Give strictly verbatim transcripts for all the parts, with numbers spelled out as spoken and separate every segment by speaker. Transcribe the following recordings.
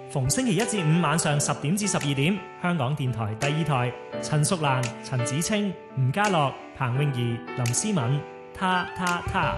Speaker 1: 逢星期一至五晚上十點至十二點，香港電台第二台，陳淑蘭、陳子清、吳家樂、彭詠儀、林思敏，他他他。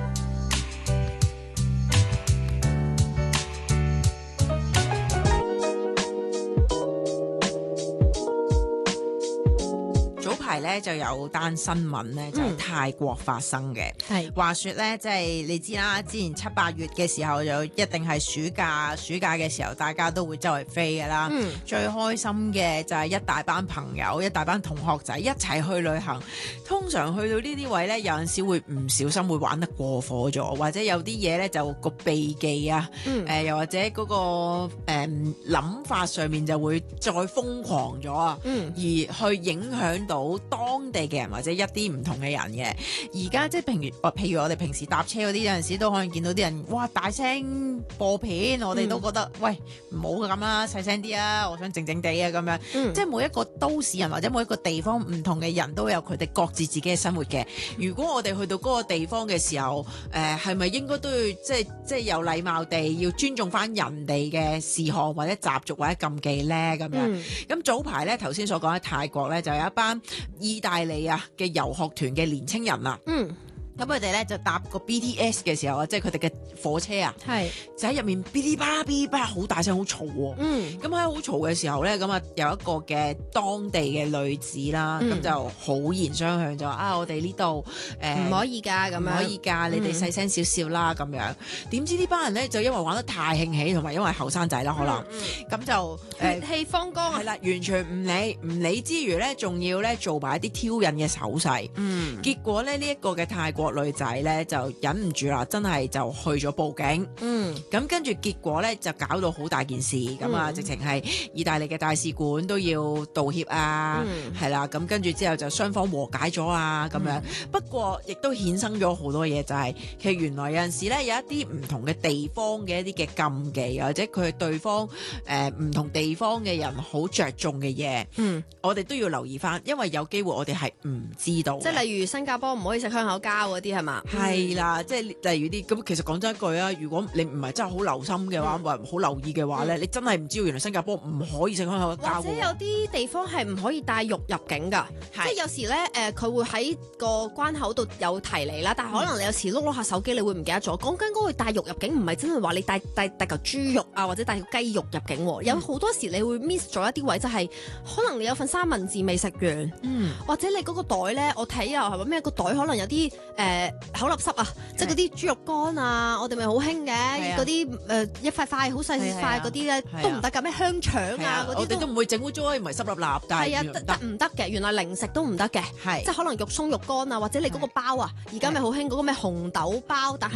Speaker 2: 咧就有單新聞咧，就喺泰國發生嘅。係、嗯、話說咧，即係你知啦，之前七八月嘅時候就一定係暑假，暑假嘅時候大家都會周圍飛噶啦。嗯、最開心嘅就係一大班朋友、一大班同學仔一齊去旅行。通常去到呢啲位咧，有陣時會唔小心會玩得過火咗，或者有啲嘢咧就個避忌啊，誒、嗯呃、又或者嗰、那個誒諗、呃、法上面就會再瘋狂咗啊，嗯、而去影響到當地嘅人或者一啲唔同嘅人嘅。而家即係譬如，譬如我哋平時搭車嗰啲，有陣時都可能見到啲人，哇大聲播片，我哋都覺得、嗯、喂唔好咁啦，細聲啲啊，我想靜靜地啊咁樣。嗯、即係每一個都市人或者每一個地方唔同嘅人都有佢哋各自自己嘅生活嘅。如果我哋去到嗰個地方嘅時候，誒係咪應該都要即係即係有禮貌地要尊重翻人哋嘅事項或者習俗或者禁忌咧咁樣？咁、嗯、早排咧頭先所講喺泰國咧就有一班意大利啊嘅遊學團嘅年青人啊，嗯，咁佢哋咧就搭個 B T S 嘅時候啊，即係佢哋嘅火車啊，係就喺入面嗶哩吧啦嗶哩吧啦好大聲好嘈喎，嗯，咁喺好嘈嘅時候咧，咁啊有一個嘅當地嘅女子啦，咁、嗯、就好言相向就話啊，我哋呢度誒唔可以㗎，咁樣唔可以㗎，你哋細聲少少啦咁樣。點知呢班人咧就因為玩得太興起，同埋因為後生仔啦可能，咁、嗯嗯、就
Speaker 3: 血氣方剛，
Speaker 2: 係啦，完全唔理唔理之餘咧，仲要咧做埋一啲挑釁嘅手勢，嗯，結果咧呢一個嘅泰國女仔咧就忍唔住啦，真係就去咗報警。嗯，咁跟住結果咧就搞到好大件事，咁、嗯、啊直情係意大利嘅大使館都要道歉啊，係啦、嗯，咁跟住之後就雙方和解咗啊，咁樣。嗯、不過亦都衍生咗好多嘢，就係、是、其實原來有陣時咧有一啲唔同嘅地方嘅一啲嘅禁忌，或者佢對方誒唔、呃、同地方嘅人好着重嘅嘢，嗯，我哋都要留意翻，因為有機會我哋係唔知道。
Speaker 3: 即係例如新加坡唔可以食香口膠嗰啲係嘛？
Speaker 2: 係啦，嗯、即係例如啲咁，其實講真一句啊，如果你唔係真係好留心嘅話，或者好留意嘅話咧，嗯、你真係唔知道原來新加坡唔可以食香口膠。
Speaker 3: 或者有啲地方係唔可以帶肉入境㗎，是即係有時咧誒，佢、呃、會喺個關口度有提你啦，但係可能你有時碌碌下手機，你會唔記得咗。講緊嗰個帶肉入境，唔係真係話你帶帶帶嚿豬肉啊，或者帶條雞肉入境喎。嗯、有好多時你會 miss 咗一啲位，就係、是、可能你有份三文治未食完，嗯、或者你嗰個袋咧，我睇啊係咪咩個袋可能有啲誒、呃、口立濕啊，即係嗰啲豬肉乾啊，我哋咪好興嘅嗰啲誒一塊塊好細塊嗰啲咧都唔得㗎，咩香腸啊嗰啲，
Speaker 2: 我哋都唔會整污糟，唔係濕立立，但係
Speaker 3: 得唔得嘅？原來零食都唔得嘅，即係可能肉鬆肉乾啊，或者你嗰個包啊，而家咪好興嗰個咩紅豆包，但係